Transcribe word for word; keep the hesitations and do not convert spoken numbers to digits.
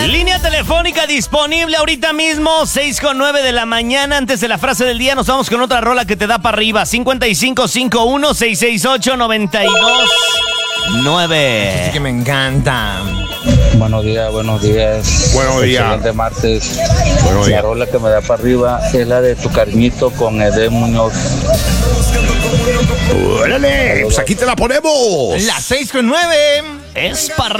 Línea telefónica disponible ahorita mismo, seis con nueve de la mañana. Antes de la frase del día, nos vamos con otra rola que te da para arriba. cincuenta y cinco cincuenta y uno, seiscientos sesenta y ocho, noventa y dos nueve. Sí que me encanta. Buenos días, buenos días. Buenos días. Excelente martes. Buenos La días. rola que me da para arriba es la de Tu Cariñito con Edén Muñoz. ¡Órale! Pues aquí te la ponemos. Las seis con nueve. Es para